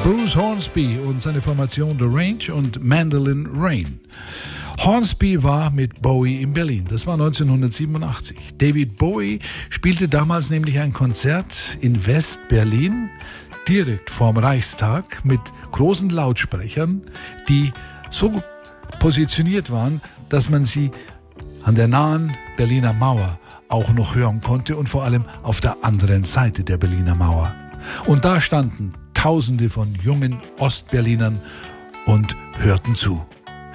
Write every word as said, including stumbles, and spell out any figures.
Bruce Hornsby und seine Formation The Range und Mandolin Rain. Hornsby war mit Bowie in Berlin. Das war neunzehnhundertsiebenundachtzig. David Bowie spielte damals nämlich ein Konzert in West-Berlin, direkt vorm Reichstag, mit großen Lautsprechern, die so positioniert waren, dass man sie an der nahen Berliner Mauer auch noch hören konnte und vor allem auf der anderen Seite der Berliner Mauer. Und da standen Tausende von jungen Ostberlinern und hörten zu.